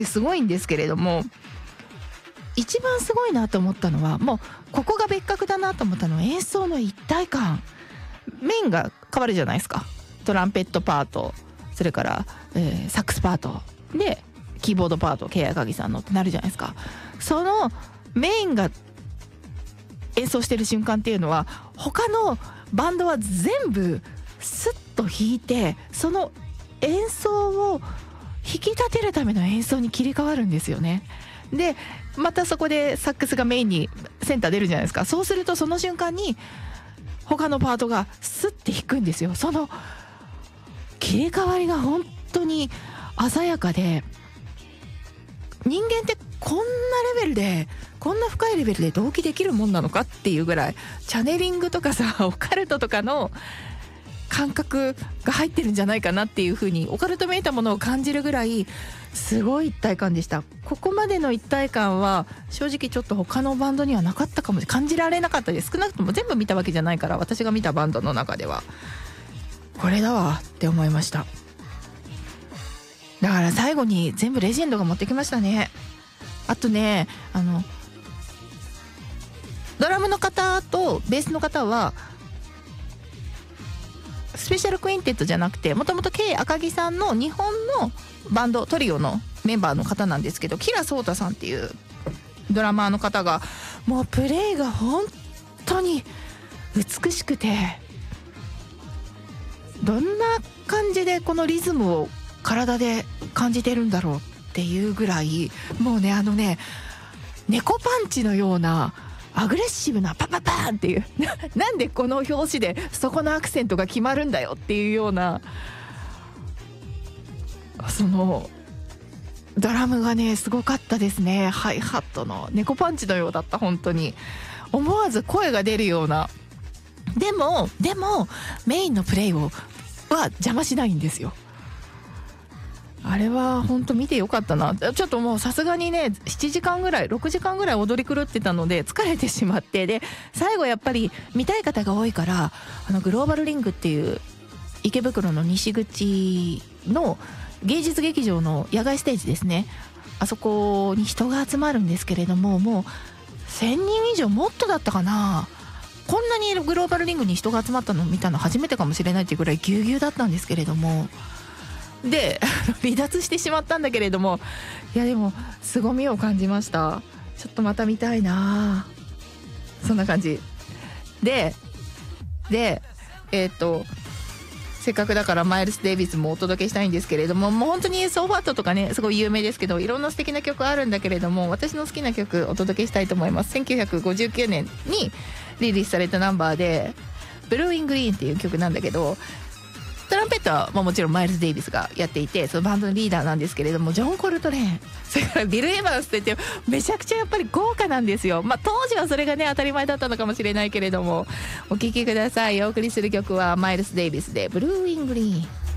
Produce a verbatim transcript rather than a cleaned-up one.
すごいんですけれども、一番すごいなと思ったのは、もうここが別格だなと思ったのは演奏の一体感。メインが変わるじゃないですか。トランペットパート、それから、えー、サックスパートでキーボードパート、ケイ赤木さんのってなるじゃないですか。そのメインが演奏してる瞬間っていうのは、他のバンドは全部スッと弾いて、その演奏を引き立てるための演奏に切り替わるんですよね。でまたそこでサックスがメインにセンター出るじゃないですか。そうするとその瞬間に他のパートがスッて弾くんですよ。その切り替わりが本当に鮮やかで、人間ってこんなレベルで、こんな深いレベルで同期できるもんなのかっていうぐらい、チャネリングとかさ、オカルトとかの感覚が入ってるんじゃないかなっていう風に、オカルトめいたものを感じるぐらいすごい一体感でした。ここまでの一体感は正直ちょっと他のバンドにはなかったかもしれない。感じられなかったです。少なくとも全部見たわけじゃないから、私が見たバンドの中ではこれだわって思いました。だから最後に全部レジェンドが持ってきましたね。あとね、あのドラムの方とベースの方はスペシャルクインテットじゃなくて、もともと K 赤木さんの日本のバンドトリオのメンバーの方なんですけど、キラソウタさんっていうドラマーの方が、もうプレイが本当に美しくて、どんな感じでこのリズムを体で感じてるんだろうっていうぐらい、もうね、あのね、猫パンチのようなアグレッシブなパパパーンっていう、 な, なんでこの表紙でそこのアクセントが決まるんだよっていうような、そのドラムがねすごかったですね。ハイハットの猫パンチのようだった。本当に思わず声が出るような。でもでもメインのプレイをは邪魔しないんですよ。あれは本当見てよかったな。ちょっともうさすがにねしちじかんぐらいろくじかんぐらい踊り狂ってたので疲れてしまって、で最後やっぱり見たい方が多いから、あのグローバルリングっていう池袋の西口の芸術劇場の野外ステージですね、あそこに人が集まるんですけれども、もうせんにん以上、もっとだったかな。こんなにグローバルリングに人が集まったのを見たの初めてかもしれないっていうぐらいぎゅうぎゅうだったんですけれども、で離脱してしまったんだけれども、いやでも凄みを感じました。ちょっとまた見たいな。そんな感じででえっとせっかくだからマイルス・デイビスもお届けしたいんですけれども、もう本当にソーファットとかねすごい有名ですけど、いろんな素敵な曲あるんだけれども、私の好きな曲お届けしたいと思います。せんきゅうひゃくごじゅうきゅうねんにリリースされたナンバーでブルーイングリーンっていう曲なんだけど、トランペットはもちろんマイルズ・デイビスがやっていて、そのバンドのリーダーなんですけれども、ジョン・コルトレーン、それからビル・エヴァンスって言ってめちゃくちゃやっぱり豪華なんですよ。まあ当時はそれがね当たり前だったのかもしれないけれども、お聴きください。お送りする曲はマイルス・デイビスでブルーイングリーン。